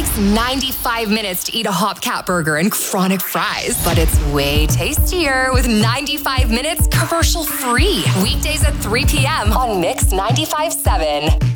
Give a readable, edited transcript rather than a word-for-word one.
takes 95 minutes to eat a Hopcat burger and chronic fries, but it's way tastier with 95 minutes commercial free. Weekdays at 3 p.m. on Mix 95.7.